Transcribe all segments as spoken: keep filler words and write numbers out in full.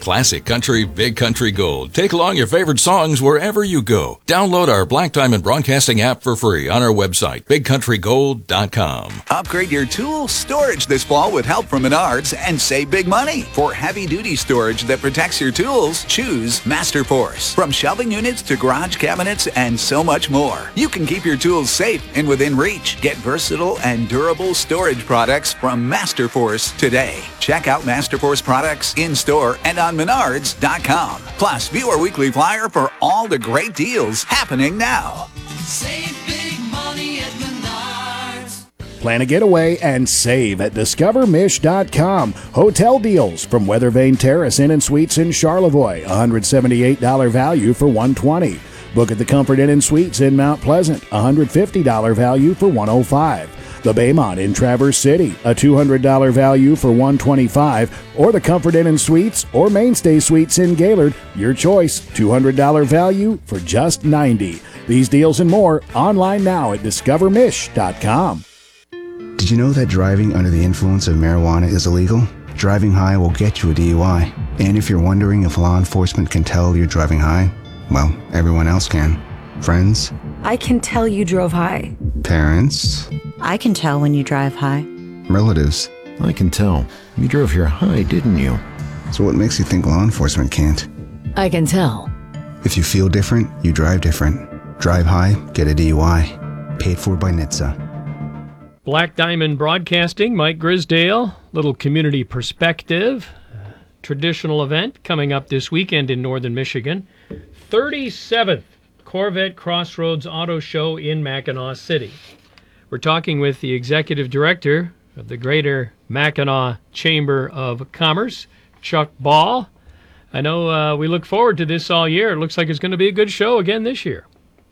Classic country, big country gold. Take along your favorite songs wherever you go. Download our Black Diamond Broadcasting app for free on our website, big country gold dot com. Upgrade your tool storage this fall with help from Menards and save big money. For heavy-duty storage that protects your tools, choose MasterForce. From shelving units to garage cabinets and so much more, you can keep your tools safe and within reach. Get versatile and durable storage products from MasterForce today. Check out MasterForce products in-store and on menards dot com. Plus, view our weekly flyer for all the great deals happening now. Save big money at Menards. Plan a getaway and save at discover mish dot com. Hotel deals from Weather Vane Terrace Inn and Suites in Charlevoix, one hundred seventy-eight dollars value for one hundred twenty dollars. Book at the Comfort Inn and Suites in Mount Pleasant, one hundred fifty dollars value for one hundred five dollars. The Baymont in Traverse City, a two hundred dollars value for one hundred twenty-five dollars, or the Comfort Inn and Suites or Mainstay Suites in Gaylord, your choice, two hundred dollars value for just ninety dollars. These deals and more online now at discover mish dot com. Did you know that driving under the influence of marijuana is illegal? Driving high will get you a D U I. And if you're wondering if law enforcement can tell you're driving high, well, everyone else can. Friends? I can tell you drove high. Parents? I can tell when you drive high. Relatives? I can tell. You drove here high, didn't you? So what makes you think law enforcement can't? I can tell. If you feel different, you drive different. Drive high, get a D U I. Paid for by N H T S A. Black Diamond Broadcasting, Mike Grisdale, little community perspective. Traditional event coming up this weekend in northern Michigan. thirty-seventh Corvette Crossroads Auto Show in Mackinac City. We're talking with the executive director of the Greater Mackinac Chamber of Commerce, Chuck Ball. I know uh, we look forward to this all year. It looks like it's going to be a good show again this year.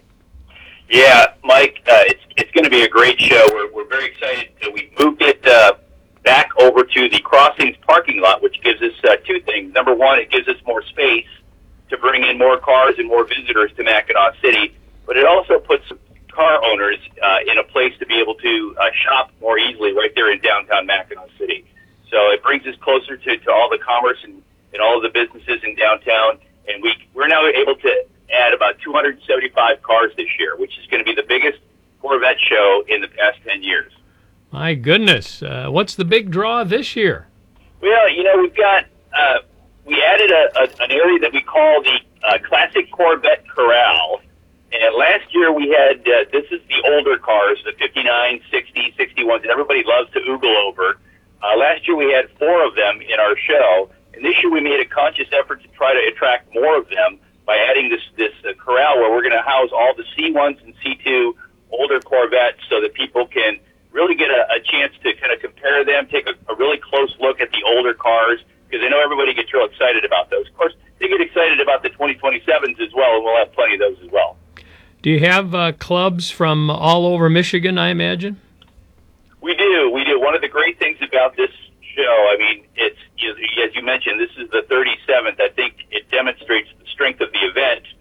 Yeah, Mike, uh, it's it's going to be a great show. We're we're very excited. We moved it uh, back over to the Crossings parking lot, which gives us uh, two things. Number one, it gives us more space to bring in more cars and more visitors to Mackinac City, but it also puts car owners uh, in a place to be able to uh, shop more easily right there in downtown Mackinac City. So it brings us closer to, to all the commerce and, and all of the businesses in downtown, and we, we're now able to add about two hundred seventy-five cars this year, which is going to be the biggest Corvette show in the past ten years. My goodness. Uh, what's the big draw this year? Well, you know, we've got, uh, we added a, a, an area that we call the uh, Classic Corvette Corral. And last year we had, uh, this is the older cars, the fifty-nine, sixty, sixty-ones, that everybody loves to oogle over. Uh, last year we had four of them in our show, and this year we made a conscious effort to try to attract more of them by adding this, this uh, corral where we're going to house all the C ones and C two older Corvettes so that people can really get a, a chance to kind of compare them, take a, a really close look at the older cars, because I know everybody gets real excited about those. Of course, they get excited about the twenty twenty-sevens as well, and we'll have plenty of those as well. Do you have uh, clubs from all over Michigan, I imagine? We do. We do. One of the great things about this show, I mean, it's, as you mentioned, this is the thirty-seventh. I think it demonstrates the strength of the event.